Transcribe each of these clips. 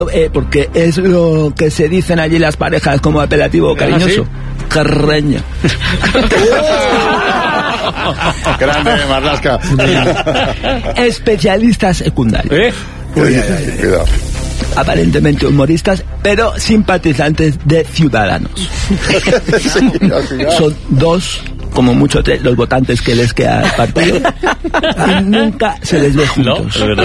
Porque es lo que se dicen allí las parejas como apelativo cariñoso. Carreña. Grande, Marlaska. Especialistas secundarios. Cuidado. Aparentemente humoristas, pero simpatizantes de Ciudadanos. Son 2, como mucho 3, los votantes que les queda al partido, y nunca se les ve juntos. No,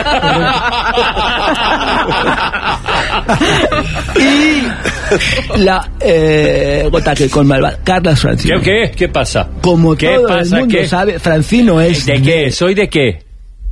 y la gota que colma el vaso, Carlos Francino. ¿Qué pasa? Como ¿Qué todo pasa? el mundo ¿Qué? sabe, Francino es ¿De qué? ¿Soy de qué?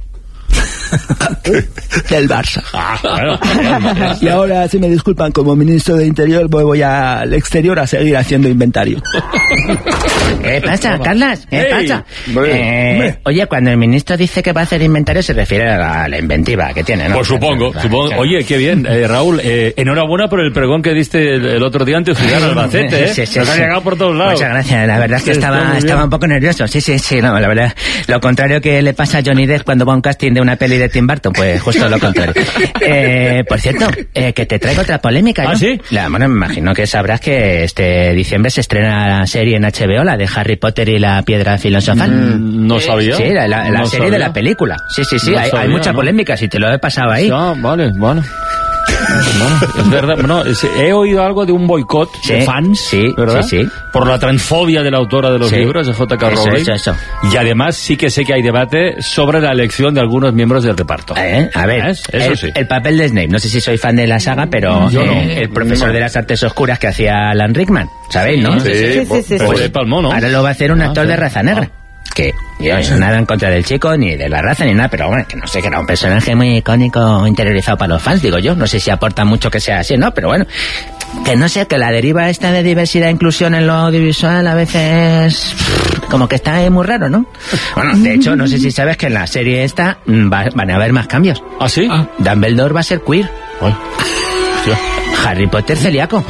del Barça. Bueno. Y ahora, si me disculpan, como ministro de Interior voy al exterior a seguir haciendo inventario. ¿Qué pasa, Carlas? ¿Qué pasa? Hombre. Oye, cuando el ministro dice que va a hacer inventario se refiere a la inventiva que tiene, ¿no? Pues supongo. Oye, qué bien, Raúl, enhorabuena por el pregón que diste el otro día ante Ciudad Albacete, ¿eh? Sí, Nos ha llegado por todos lados. Muchas gracias, la verdad es que estaba un poco nervioso. Sí, no, la verdad, lo contrario que le pasa a Johnny Depp cuando va a un casting de una peli de Tim Burton, pues justo lo contrario. Por cierto, que te traigo otra polémica, ¿no? ¿Ah, sí? Bueno, me imagino que sabrás que este diciembre se estrena la serie en HBO, la de Harry Potter y la Piedra Filosofal. No sabía. Sí, la No serie sabía. de la película. Sí, No hay sabía, mucha ¿no? polémica, si te lo he pasado ahí. Ah, vale. Bueno, es verdad. Bueno, he oído algo de un boicot de fans, sí, ¿verdad? sí. Por la transfobia de la autora de los Sí. libros, de J.K. Rowling. Eso. Y además sí que sé que hay debate sobre la elección de algunos miembros del reparto. A ver, ¿Ves? Eso sí. el papel de Snape, no sé si soy fan de la saga, pero Yo no. el profesor de las artes oscuras que hacía Alan Rickman, ¿sabéis, no? Sí. Pues de Palmó, ¿no? Ahora lo va a hacer un actor de raza negra. Que yo nada en contra del chico, ni de la raza, ni nada, pero bueno, que no sé, que era un personaje muy icónico, interiorizado para los fans, digo yo. No sé si aporta mucho que sea así, ¿no? Pero bueno, que no sé, que la deriva esta de diversidad e inclusión en lo audiovisual a veces como que está muy raro, ¿no? Bueno, de hecho, no sé si sabes que en la serie esta van a haber más cambios. ¿Ah, sí? Dumbledore va a ser queer. Ay. Harry Potter celíaco.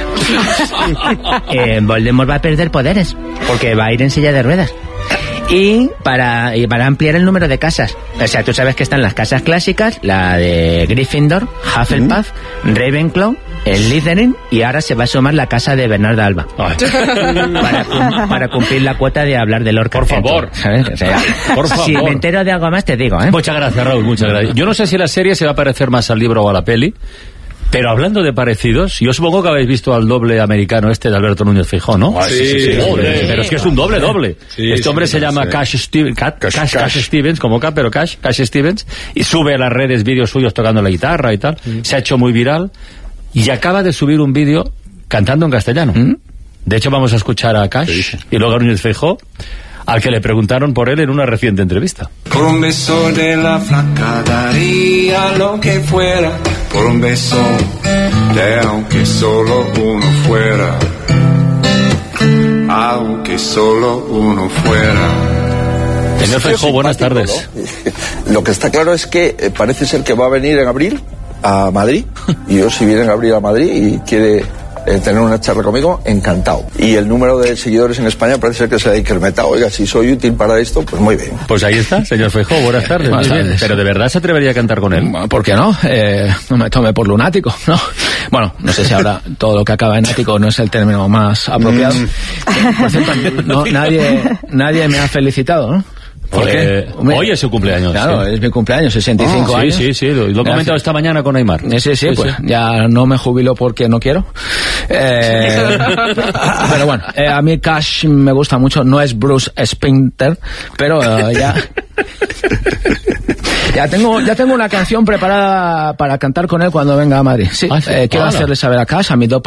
Voldemort va a perder poderes porque va a ir en silla de ruedas. Y para ampliar el número de casas. O sea, tú sabes que están las casas clásicas, la de Gryffindor, Hufflepuff, Ravenclaw, el Slytherin, y ahora se va a sumar la casa de Bernardo Alba. Para cumplir la cuota de hablar de Lorca. Por favor. ¿Sabes? O sea, Por favor. si me entero de algo más te digo, ¿eh? Muchas gracias, Raúl, muchas gracias. Yo no sé si la serie se va a parecer más al libro o a la peli, pero hablando de parecidos, yo supongo que habéis visto al doble americano este de Alberto Núñez Feijóo, ¿no? Sí. Pero es que es un doble. Sí, este hombre se llama Cash Stevens, como pero Cash Stevens, y sube a las redes vídeos suyos tocando la guitarra y tal. Se ha hecho muy viral y acaba de subir un vídeo cantando en castellano. De hecho, vamos a escuchar a Cash y luego a Núñez Feijóo, al que le preguntaron por él en una reciente entrevista. Por un beso de la flaca daría lo que fuera, por un beso de aunque solo uno fuera, aunque solo uno fuera. Señor Feijóo, buenas tardes. ¿No? Lo que está claro es que parece ser que va a venir en abril a Madrid, y yo si viene en abril a Madrid y quiere tener una charla conmigo, encantado. Y el número de seguidores en España parece ser que se ha incrementado. Oiga, si soy útil para esto, pues muy bien. Pues ahí está, señor Feijóo, buenas tardes. Buenas tardes. Pero ¿de verdad se atrevería a cantar con él? ¿Por qué no? No me tome por lunático, ¿no? Bueno, no sé si ahora todo lo que acaba en ático no es el término más apropiado. Por cierto, nadie me ha felicitado, ¿no? ¿Por qué? Hoy es su cumpleaños. Claro, sí. es mi cumpleaños, 65 años. Sí, lo he comentado esta mañana con Aymar. Sí, pues ya no me jubilo porque no quiero. Pero bueno, a mí Cash me gusta mucho, no es Bruce Springsteen, pero ya tengo una canción preparada para cantar con él cuando venga a Madrid. Sí, quiero hacerle saber a Cash, a mi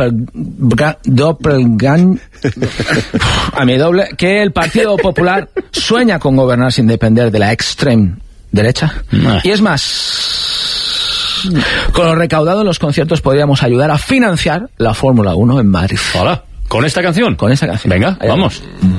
doble, que el Partido Popular sueña con gobernar sin depender de la extrema derecha. Y es más, con lo recaudado en los conciertos podríamos ayudar a financiar la Fórmula 1 en Madrid. Hola, ¿con esta canción? Con esta canción. Venga, vamos.